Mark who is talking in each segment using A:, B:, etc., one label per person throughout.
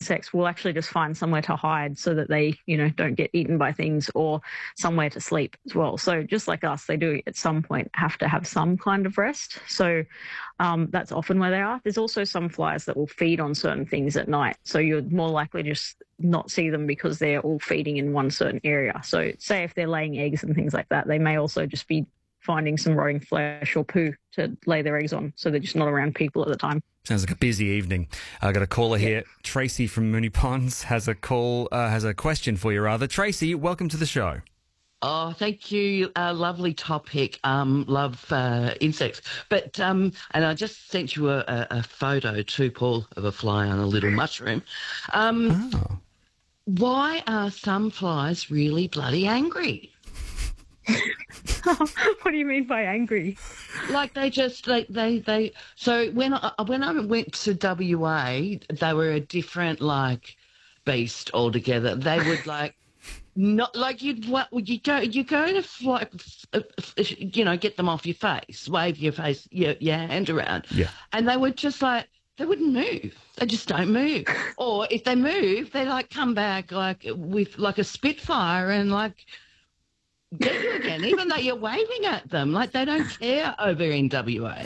A: insects will actually just find somewhere to hide so that they, don't get eaten by things, or somewhere to sleep as well. So just like us, they do at some point have to have some kind of rest. So that's often where they are. There's also some flies that will feed on certain things at night. So you're more likely to just not see them because they're all feeding in one certain area. So say if they're laying eggs and things like that, they may also just be finding some rotting flesh or poo to lay their eggs on. So they're just not around people at the time.
B: Sounds like a busy evening. I've got a caller here. Tracy from Moonee Ponds has a question for you, rather. Tracy, welcome to the show.
C: Oh, thank you. Lovely topic. Love insects. But and I just sent you a photo too, Paul, of a fly on a little mushroom. Why are some flies really bloody angry?
A: What do you mean by angry?
C: Like they so when I went to WA, they were a different beast altogether. They would not like you go to fly, get them off your face, wave your face, your hand around, and they would just they wouldn't move. They just don't move. Or if they move, they come back with a Spitfire and get you again, even though you're waving at them. They don't care over in WA.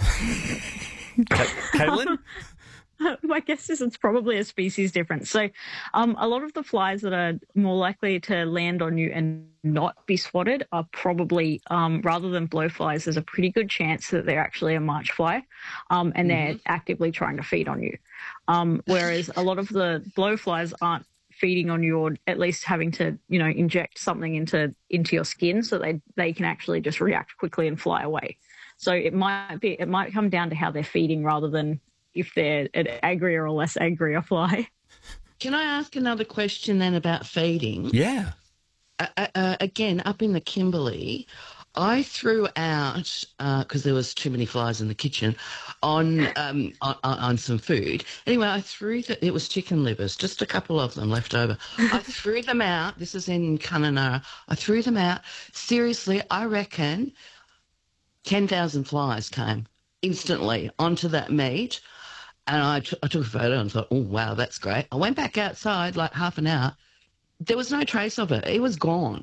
B: Caitlin?
A: My guess is it's probably a species difference. So a lot of the flies that are more likely to land on you and not be swatted are probably, rather than blowflies, there's a pretty good chance that they're actually a march fly, and they're actively trying to feed on you. Whereas a lot of the blowflies aren't feeding on you, or at least having to, inject something into your skin so they can actually just react quickly and fly away. So it might come down to how they're feeding rather than if they're an angrier or less angry fly.
C: Can I ask another question then about feeding?
B: Yeah.
C: Again, up in the Kimberley, I threw out, because there was too many flies in the kitchen, on some food. Anyway, I threw it was chicken livers, just a couple of them left over. I threw them out. This is in Kununurra. I threw them out. Seriously, I reckon 10,000 flies came instantly onto that meat. And I took a photo and thought, oh, wow, that's great. I went back outside half an hour. There was no trace of it. It was gone.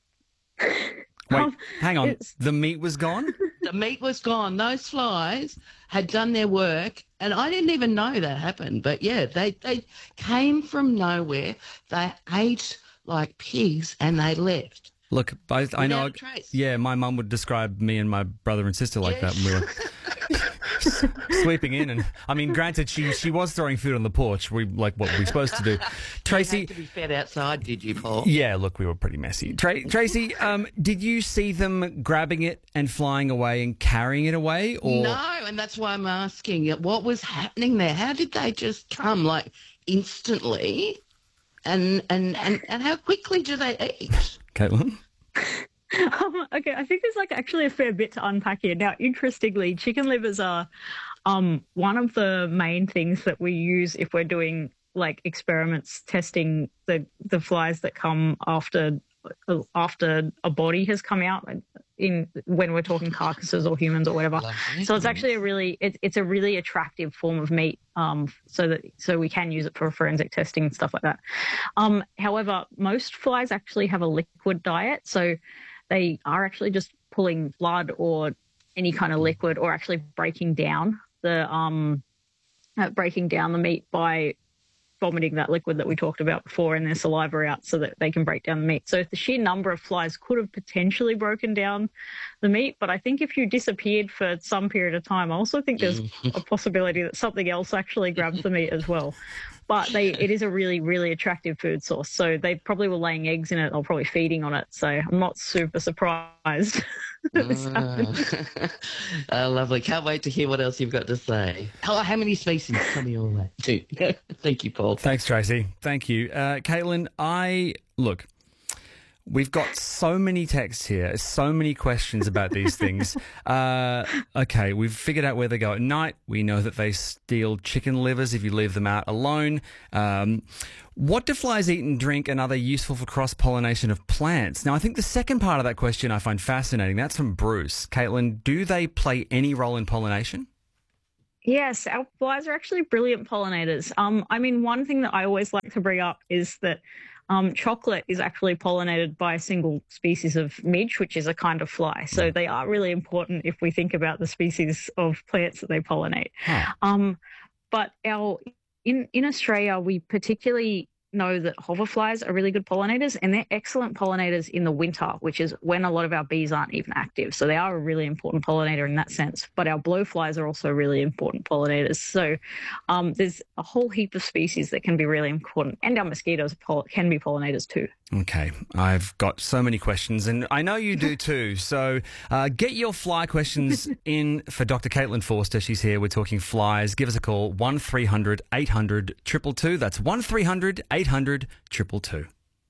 B: Wait, hang on. The meat was gone?
C: The meat was gone. Those flies had done their work, and I didn't even know that happened. But, yeah, they came from nowhere. They ate like pigs, and they left.
B: Look, I know.
C: Trace.
B: Yeah, my mum would describe me and my brother and sister like that. And we were sweeping in, and I mean, granted, she was throwing food on the porch. We what we're supposed to do. Tracy,
C: you had to be fed outside, did you, Paul?
B: Yeah, look, we were pretty messy. Tracy, did you see them grabbing it and flying away and carrying it away? Or
C: no, and that's why I'm asking you, what was happening there? How did they just come instantly, and how quickly do they eat?
B: Caitlin?
A: Okay, I think there's actually a fair bit to unpack here. Now, interestingly, chicken livers are one of the main things that we use if we're doing experiments testing the flies that come after a body has come out when we're talking carcasses or humans or whatever. So it's actually a really attractive form of meat, so we can use it for forensic testing and stuff like that. However, most flies actually have a liquid diet, so they are actually just pulling blood or any kind of liquid, or actually breaking down the meat by vomiting that liquid that we talked about before in their saliva out so that they can break down the meat. So the sheer number of flies could have potentially broken down the meat, but I think if you disappeared for some period of time, I also think there's a possibility that something else actually grabbed the meat as well. But it is a really, really attractive food source. So they probably were laying eggs in it or probably feeding on it. So I'm not super surprised that this happened.
C: Lovely. Can't wait to hear what else you've got to say. How many species? Tell me all that too. Thank you, Paul.
B: Thanks, Tracy. Thank you. Caitlin, look, we've got so many texts here, so many questions about these things. Okay, we've figured out where they go at night. We know that they steal chicken livers if you leave them out alone. What do flies eat and drink, and are they useful for cross-pollination of plants? Now, I think the second part of that question I find fascinating. That's from Bruce. Caitlin, do they play any role in pollination?
A: Yes, our flies are actually brilliant pollinators. I mean, one thing that I always like to bring up is that chocolate is actually pollinated by a single species of midge, which is a kind of fly. So they are really important if we think about the species of plants that they pollinate.
B: Huh.
A: But in Australia, we particularly know that hoverflies are really good pollinators, and they're excellent pollinators in the winter, which is when a lot of our bees aren't even active. So they are a really important pollinator in that sense. But our blowflies are also really important pollinators. So there's a whole heap of species that can be really important, and our mosquitoes can be pollinators too.
B: Okay, I've got so many questions, and I know you do too. So get your fly questions in for Dr. Caitlin Forster. She's here. We're talking flies. Give us a call, 1300 800 222. That's 1300 800 222.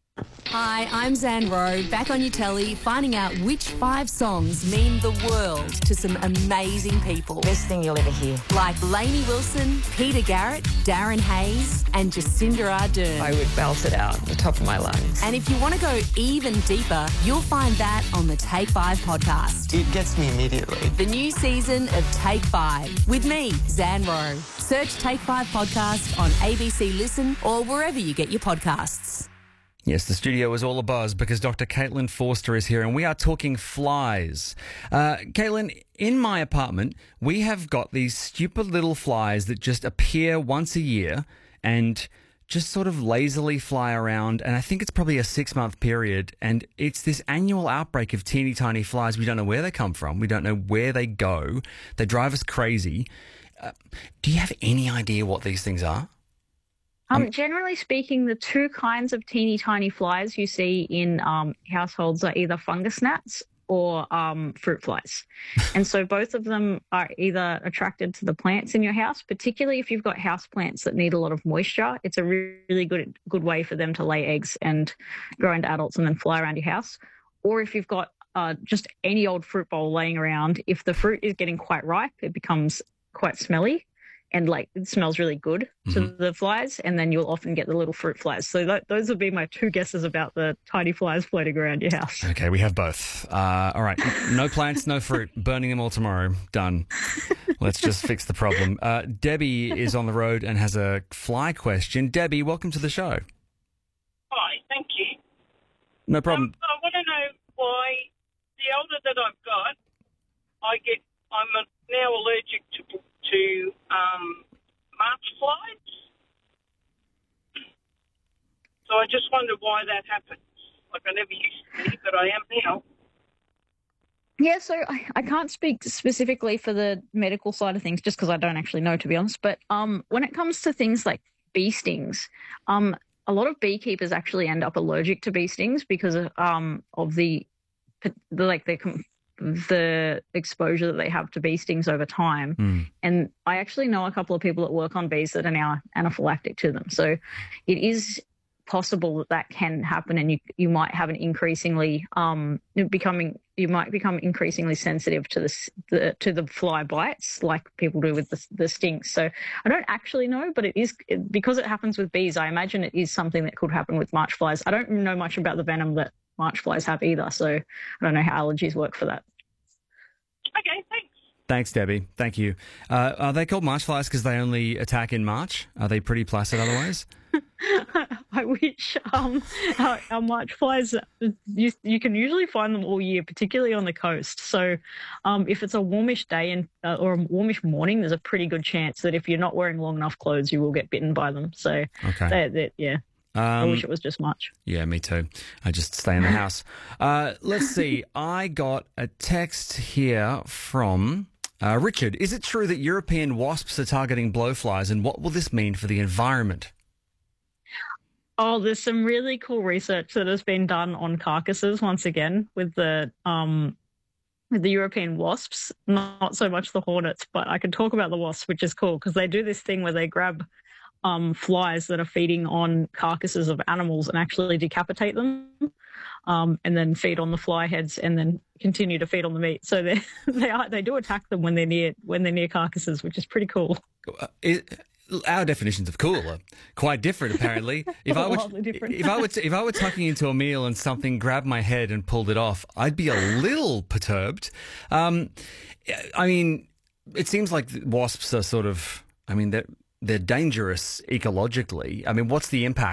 D: Hi, I'm Zan Rowe, back on your telly, finding out which 5 songs mean the world to some amazing people.
E: Best thing you'll ever hear.
D: Like Lainey Wilson, Peter Garrett, Darren Hayes, and Jacinda Ardern.
E: I would belt it out at the top of my lungs.
D: And if you want to go even deeper, you'll find that on the Take 5 podcast.
F: It gets me immediately.
D: The new season of Take 5 with me, Zan Rowe. Search Take 5 podcast on ABC Listen or wherever you get your podcasts.
B: Yes, the studio is all abuzz because Dr. Caitlin Forster is here and we are talking flies. Caitlin, in my apartment, we have got these stupid little flies that just appear once a year and just sort of lazily fly around. And I think it's probably a 6-month period. And it's this annual outbreak of teeny tiny flies. We don't know where they come from. We don't know where they go. They drive us crazy. Do you have any idea what these things are?
A: Generally speaking, the 2 kinds of teeny tiny flies you see in households are either fungus gnats or fruit flies. And so both of them are either attracted to the plants in your house, particularly if you've got house plants that need a lot of moisture. It's a really good way for them to lay eggs and grow into adults and then fly around your house. Or if you've got just any old fruit bowl laying around, if the fruit is getting quite ripe, it becomes quite smelly. And it smells really good to the flies, and then you'll often get the little fruit flies. So those would be my 2 guesses about the tiny flies floating around your house.
B: Okay, we have both. All right, no plants, no fruit. Burning them all tomorrow. Done. Let's just fix the problem. Debbie is on the road and has a fly question. Debbie, welcome to the show.
G: Hi, thank you.
B: No problem.
G: I want to know why the older that I've got, I'm now allergic to March flies. So I just wonder why that happens. Like I never used to be, but I am now.
A: Yeah, so I can't speak specifically for the medical side of things just because I don't actually know, to be honest. But when it comes to things like bee stings, a lot of beekeepers actually end up allergic to bee stings because of the exposure that they have to bee stings over time. And I actually know a couple of people that work on bees that are now anaphylactic to them. So it is possible that can happen, and you might have an increasingly you might become increasingly sensitive to the fly bites like people do with the stings. So I don't actually know, but because it happens with bees, I imagine it is something that could happen with March flies. I don't know much about the venom that March flies have either, so I don't know how allergies work for that.
G: Okay, thanks.
B: Thanks, Debbie. Thank you. Are they called March flies because they only attack in March? Are they pretty placid otherwise?
A: I wish our March flies, you can usually find them all year, particularly on the coast. So if it's a warmish day or a warmish morning, there's a pretty good chance that if you're not wearing long enough clothes, you will get bitten by them. So,
B: okay.
A: Yeah. I wish it was just March.
B: Yeah, me too. I just stay in the house. Let's see. I got a text here from Richard. Is it true that European wasps are targeting blowflies, and what will this mean for the environment?
A: Oh, there's some really cool research that has been done on carcasses once again with the European wasps, not so much the hornets, but I can talk about the wasps, which is cool because they do this thing where they grab flies that are feeding on carcasses of animals and actually decapitate them, and then feed on the fly heads and then continue to feed on the meat. So they do attack them when they're near carcasses, which is pretty cool.
B: Our definitions of cool are quite different, apparently. If I were tucking into a meal and something grabbed my head and pulled it off, I'd be a little perturbed. I mean, it seems like wasps are sort of, I mean, they're dangerous ecologically. I mean, what's the impact